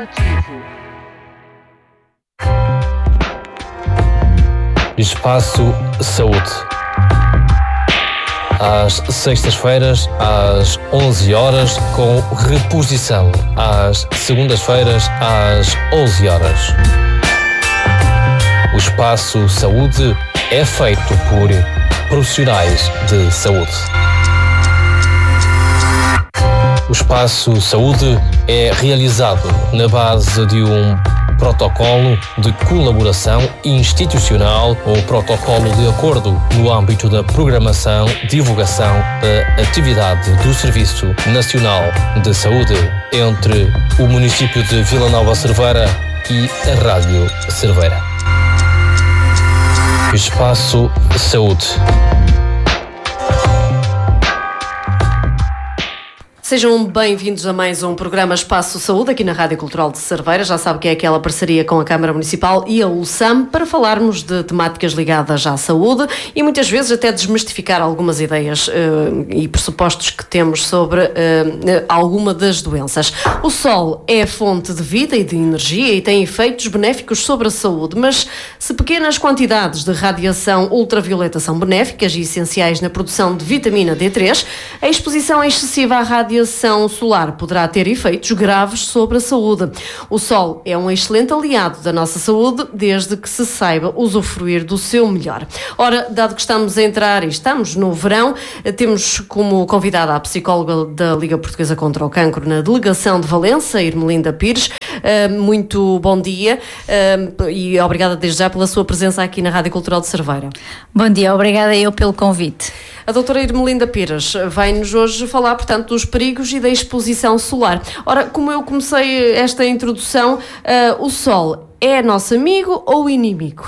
Alternativo. Espaço Saúde. Às sextas-feiras, às 11 horas, com reposição às segundas-feiras, às 11 horas. O Espaço Saúde é feito por profissionais de saúde. O Espaço Saúde é realizado na base de um protocolo de colaboração institucional ou protocolo de acordo no âmbito da programação, divulgação da atividade do Serviço Nacional de Saúde entre o município de Vila Nova Cerveira e a Rádio Cerveira. Espaço Saúde. Sejam bem-vindos a mais um programa Espaço Saúde aqui na Rádio Cultural de Cerveira. Já sabe que é aquela parceria com a Câmara Municipal e a ULSAM para falarmos de temáticas ligadas à saúde e muitas vezes até desmistificar algumas ideias e pressupostos que temos sobre alguma das doenças. O sol é fonte de vida e de energia e tem efeitos benéficos sobre a saúde, mas se pequenas quantidades de radiação ultravioleta são benéficas e essenciais na produção de vitamina D3, a exposição excessiva à radiação solar poderá ter efeitos graves sobre a saúde. O sol é um excelente aliado da nossa saúde, desde que se saiba usufruir do seu melhor. Ora, dado que estamos a entrar e estamos no verão, temos como convidada a psicóloga da Liga Portuguesa contra o Cancro na Delegação de Valença, Irmelinda Pires. Muito bom dia e obrigada desde já pela sua presença aqui na Rádio Cultural de Cerveira. Bom dia, obrigada eu pelo convite. A doutora Irmelinda Pires vai-nos hoje falar, portanto, dos perigos e da exposição solar. Ora, como eu comecei esta introdução, o sol é nosso amigo ou inimigo?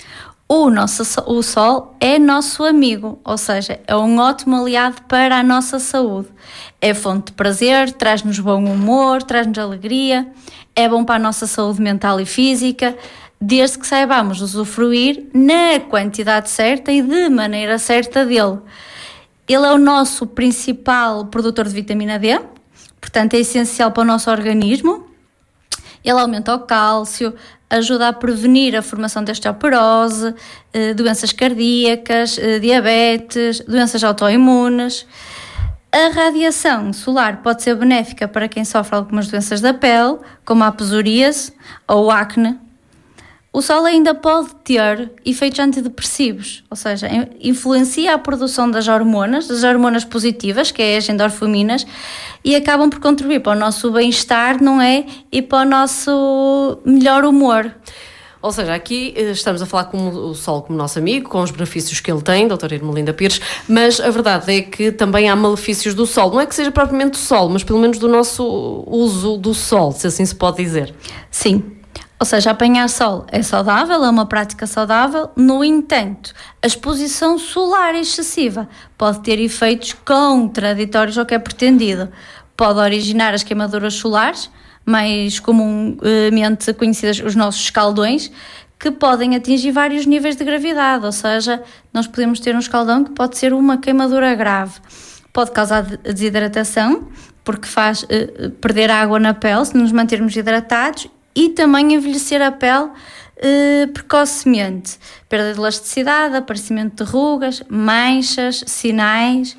O sol é nosso amigo, ou seja, é um ótimo aliado para a nossa saúde. É fonte de prazer, traz-nos bom humor, traz-nos alegria, é bom para a nossa saúde mental e física, desde que saibamos usufruir na quantidade certa e de maneira certa dele. Ele é o nosso principal produtor de vitamina D, portanto é essencial para o nosso organismo. Ele aumenta o cálcio, ajuda a prevenir a formação de osteoporose, doenças cardíacas, diabetes, doenças autoimunes. A radiação solar pode ser benéfica para quem sofre algumas doenças da pele, como a psoríase ou acne. O sol ainda pode ter efeitos antidepressivos, ou seja, influencia a produção das hormonas positivas, que é as endorfinas, e acabam por contribuir para o nosso bem-estar, não é? E para o nosso melhor humor. Ou seja, aqui estamos a falar com o sol como nosso amigo, com os benefícios que ele tem, doutora Irmelinda Pires, mas a verdade é que também há malefícios do sol. Não é que seja propriamente do sol, mas pelo menos do nosso uso do sol, se assim se pode dizer. Sim. Ou seja, apanhar sol é saudável, é uma prática saudável, no entanto, a exposição solar excessiva pode ter efeitos contraditórios ao que é pretendido. Pode originar as queimaduras solares, mais comumente conhecidas os nossos escaldões, que podem atingir vários níveis de gravidade, ou seja, nós podemos ter um escaldão que pode ser uma queimadura grave. Pode causar desidratação, porque faz perder água na pele se nos mantermos hidratados, e também envelhecer a pele precocemente. Perda de elasticidade, aparecimento de rugas, manchas, sinais.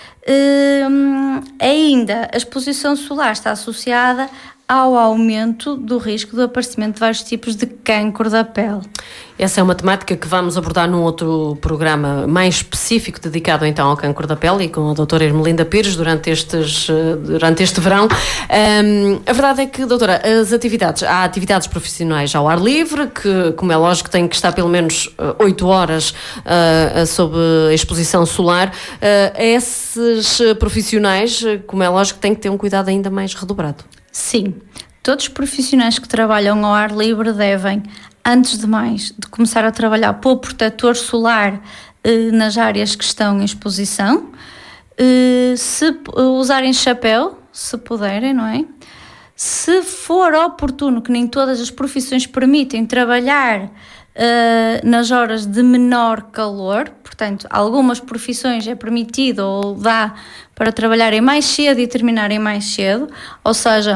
Ainda, a exposição solar está associada ao aumento do risco do aparecimento de vários tipos de cancro da pele. Essa é uma temática que vamos abordar num outro programa mais específico, dedicado então ao cancro da pele, e com a doutora Irmelinda Pires durante este verão. A verdade é que, doutora, há atividades profissionais ao ar livre, que, como é lógico, têm que estar pelo menos 8 horas sob a exposição solar. Esses profissionais, como é lógico, têm que ter um cuidado ainda mais redobrado. Sim, todos os profissionais que trabalham ao ar livre devem, antes de mais, de começar a trabalhar pôr protetor solar nas áreas que estão em exposição, se usarem chapéu, se puderem, não é? Se for oportuno, que nem todas as profissões permitem trabalhar nas horas de menor calor, portanto, algumas profissões é permitido ou dá para trabalharem mais cedo e terminarem mais cedo, ou seja,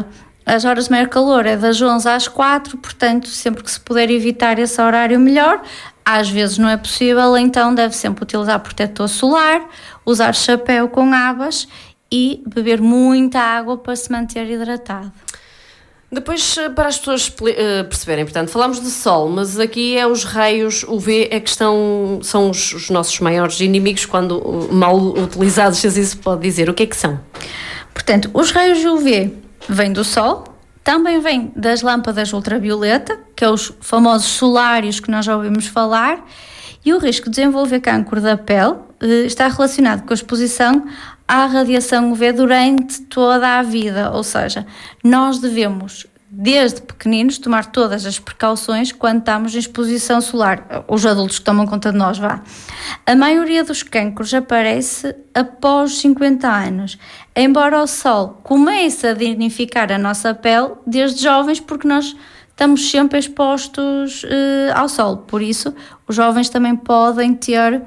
as horas de maior calor é das 11 às 4, portanto, sempre que se puder evitar esse horário, melhor. Às vezes não é possível, então deve sempre utilizar protetor solar, usar chapéu com abas e beber muita água para se manter hidratado. Depois, para as pessoas perceberem, portanto, falamos de sol, mas aqui é os raios UV é que são os nossos maiores inimigos quando mal utilizados, se assim se pode dizer. O que é que são? Portanto, os raios UV vêm do sol, também vêm das lâmpadas ultravioleta, que é os famosos solários que nós já ouvimos falar, e o risco de desenvolver cancro da pele está relacionado com a exposição à radiação UV durante toda a vida, ou seja, nós devemos, desde pequeninos, tomar todas as precauções quando estamos em exposição solar. Os adultos que tomam conta de nós, vá. A maioria dos cancros aparece após os 50 anos, embora o sol comece a danificar a nossa pele desde jovens, porque nós estamos sempre expostos ao sol, por isso os jovens também podem ter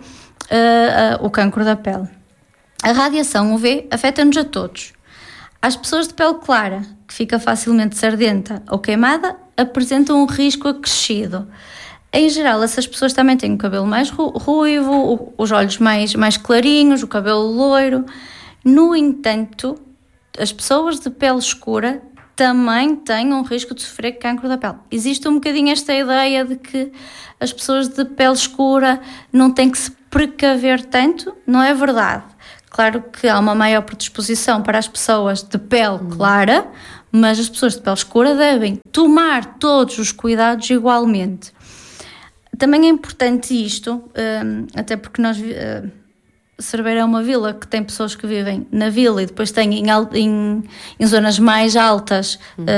o cancro da pele. A radiação UV afeta-nos a todos. As pessoas de pele clara, que fica facilmente sardenta ou queimada, apresentam um risco acrescido. Em geral, essas pessoas também têm o cabelo mais ruivo, os olhos mais clarinhos, o cabelo loiro. No entanto, as pessoas de pele escura também têm um risco de sofrer cancro da pele. Existe um bocadinho esta ideia de que as pessoas de pele escura não têm que se precaver tanto. Não é verdade. Claro que há uma maior predisposição para as pessoas de pele clara, mas as pessoas de pele escura devem tomar todos os cuidados igualmente. Também é importante isto, até porque Cerveira é uma vila que tem pessoas que vivem na vila e depois tem em zonas mais altas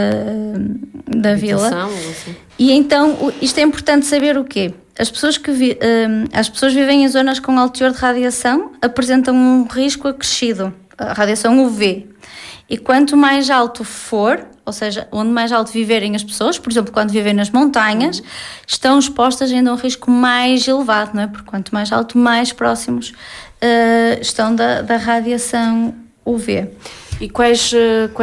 da vila. Assim. E então isto é importante saber o quê? As pessoas vivem em zonas com alto teor de radiação apresentam um risco acrescido, a radiação UV. E quanto mais alto for, ou seja, onde mais alto viverem as pessoas, por exemplo, quando vivem nas montanhas, estão expostas ainda a um risco mais elevado, não é? Porque quanto mais alto, mais próximos estão da radiação UV. E quais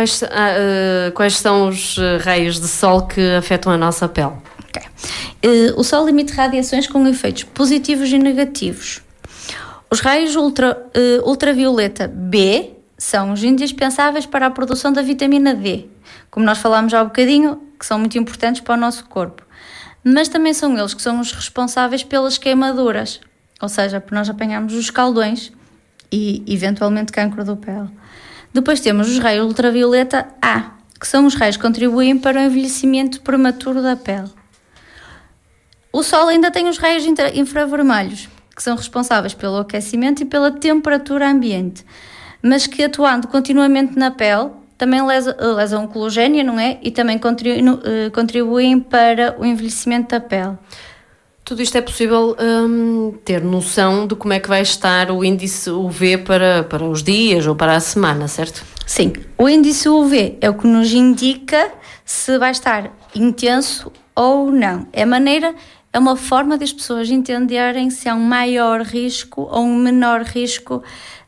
são os raios de sol que afetam a nossa pele? O sol emite radiações com efeitos positivos e negativos. Os raios ultravioleta B são os indispensáveis para a produção da vitamina D, como nós falámos há um bocadinho, que são muito importantes para o nosso corpo. Mas também são eles que são os responsáveis pelas queimaduras, ou seja, por nós apanharmos os escaldões e eventualmente cancro da pele. Depois temos os raios ultravioleta A, que são os raios que contribuem para o envelhecimento prematuro da pele. O Sol ainda tem os raios infravermelhos, que são responsáveis pelo aquecimento e pela temperatura ambiente, mas que atuando continuamente na pele também lesam o colagênio, não é? E também contribuem para o envelhecimento da pele. Tudo isto é possível ter noção de como é que vai estar o índice UV para os dias ou para a semana, certo? Sim, o índice UV é o que nos indica se vai estar intenso ou não. É uma forma das pessoas entenderem se há um maior risco ou um menor risco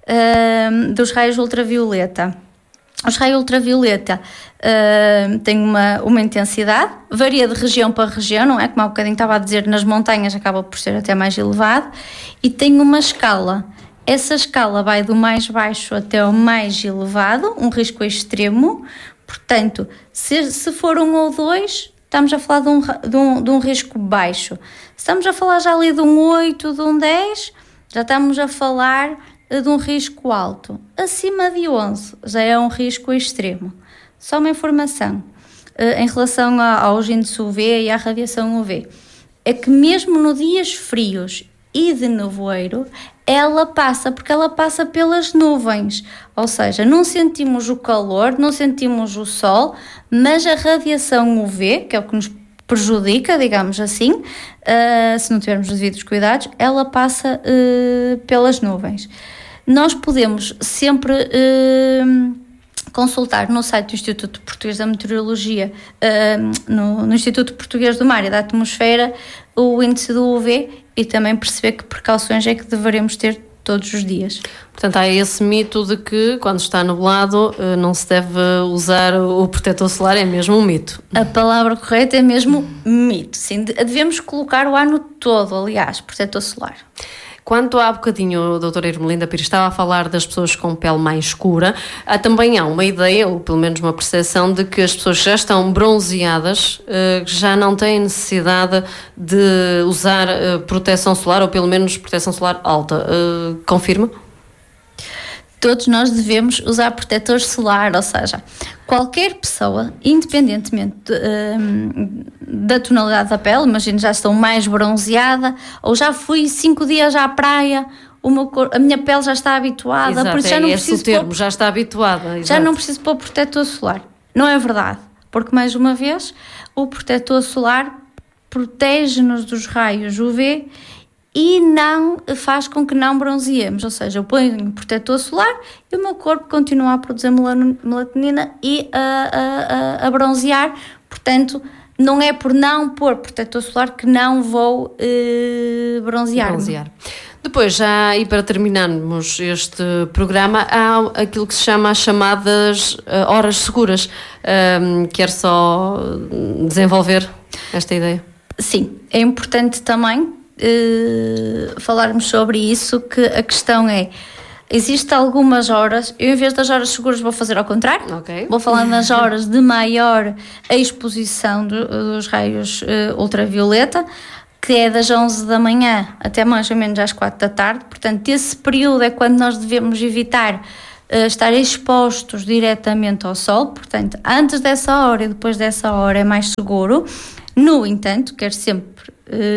dos raios ultravioleta. Os raios ultravioleta têm uma intensidade, varia de região para região, não é? Como há um bocadinho estava a dizer, nas montanhas acaba por ser até mais elevado, e tem uma escala. Essa escala vai do mais baixo até o mais elevado, um risco extremo. Portanto, se for 1 ou 2, estamos a falar de um risco baixo. Se estamos a falar já ali de um 8, de um 10, já estamos a falar de um risco alto. Acima de 11 já é um risco extremo. Só uma informação em relação aos índices UV e à radiação UV. É que mesmo nos dias frios e de nevoeiro, ela passa pelas nuvens. Ou seja, não sentimos o calor, não sentimos o sol, mas a radiação UV, que é o que nos prejudica, digamos assim, se não tivermos os devidos cuidados, ela passa pelas nuvens. Nós podemos sempre consultar no site do Instituto Português da Meteorologia, no Instituto Português do Mar e da Atmosfera, o índice do UV e também perceber que precauções é que devemos ter todos os dias. Portanto, há esse mito de que quando está nublado não se deve usar o protetor solar, é mesmo um mito. A palavra correta é mesmo mito. Sim, devemos colocar o ano todo, aliás, protetor solar. Quanto há bocadinho a doutora Ermelinda Pires estava a falar das pessoas com pele mais escura, também há uma ideia, ou pelo menos uma percepção, de que as pessoas que já estão bronzeadas já não têm necessidade de usar proteção solar, ou pelo menos proteção solar alta. Confirma? Todos nós devemos usar protetor solar, ou seja, qualquer pessoa, independentemente da tonalidade da pele, imagino já estou mais bronzeada, ou já fui 5 dias à praia, a minha pele já está habituada, exato, por isso já não preciso o termo, já está habituada. Exato. Já não preciso pôr protetor solar. Não é verdade, porque mais uma vez, o protetor solar protege-nos dos raios UV e não faz com que não bronzeemos, ou seja, eu ponho protetor solar e o meu corpo continua a produzir melatonina e a bronzear, portanto, não é por não pôr protetor solar que não vou bronzear. Depois, já e para terminarmos este programa, há aquilo que se chama as chamadas horas seguras. Quer só desenvolver esta ideia? Sim, é importante também falarmos sobre isso, que a questão é, existem algumas horas, eu em vez das horas seguras vou fazer ao contrário, okay. Vou falar nas horas de maior exposição dos raios ultravioleta, que é das 11 da manhã até mais ou menos às 4 da tarde, portanto esse período é quando nós devemos evitar estar expostos diretamente ao sol, portanto antes dessa hora e depois dessa hora é mais seguro. No entanto, quero sempre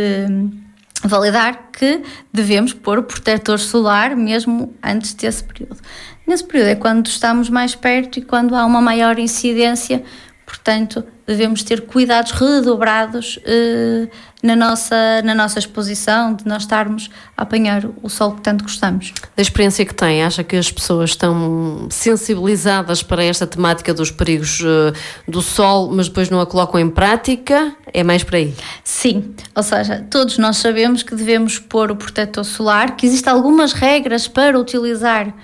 validar que devemos pôr o protetor solar mesmo antes desse período. Nesse período é quando estamos mais perto e quando há uma maior incidência, portanto devemos ter cuidados redobrados na nossa exposição, de nós estarmos a apanhar o sol que tanto gostamos. Da experiência que tem, acha que as pessoas estão sensibilizadas para esta temática dos perigos do sol, mas depois não a colocam em prática? É mais por aí? Sim, ou seja, todos nós sabemos que devemos pôr o protetor solar, que existem algumas regras para utilizar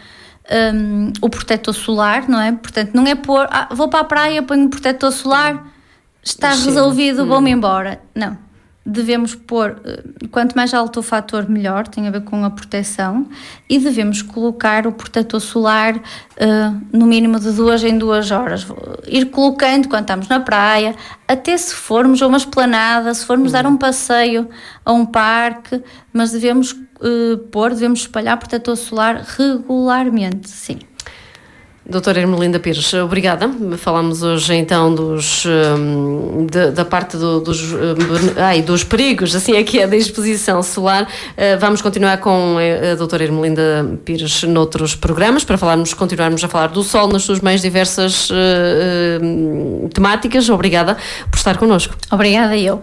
o protetor solar, não é? Portanto, não é pôr, vou para a praia, ponho o protetor solar, está resolvido, vou-me embora. Não. Devemos pôr, quanto mais alto o fator, melhor, tem a ver com a proteção, e devemos colocar o protetor solar no mínimo de 2 em 2 horas. Ir colocando quando estamos na praia, até se formos a uma esplanada, se formos dar um passeio a um parque, mas devemos devemos espalhar protetor solar regularmente, sim. Doutora Ermelinda Pires, obrigada. Falámos hoje então da parte dos perigos, assim é que é, da exposição solar. Vamos continuar com a doutora Ermelinda Pires noutros programas para continuarmos a falar do sol nas suas mais diversas temáticas. Obrigada por estar connosco. Obrigada eu.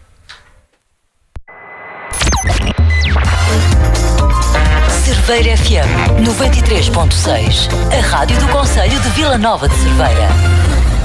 Cerveira FM 93.6, a rádio do Concelho de Vila Nova de Cerveira.